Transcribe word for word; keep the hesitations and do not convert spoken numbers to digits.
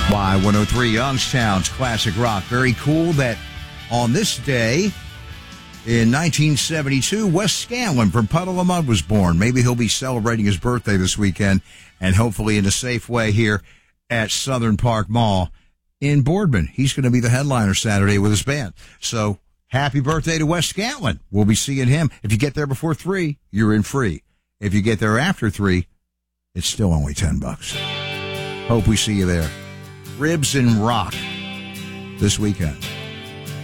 Y one oh three Youngstown's Classic Rock. Very cool that on this day in nineteen seventy-two, Wes Scanlon from Puddle of Mudd was born. Maybe he'll be celebrating his birthday this weekend, and hopefully in a safe way here at Southern Park Mall in Boardman. He's going to be the headliner Saturday with his band. So happy birthday to Wes Scanlon. We'll be seeing him. If you get there before three, you're in free. If you get there after three, it's still only ten bucks. Hope we see you there. Ribs and Rock this weekend.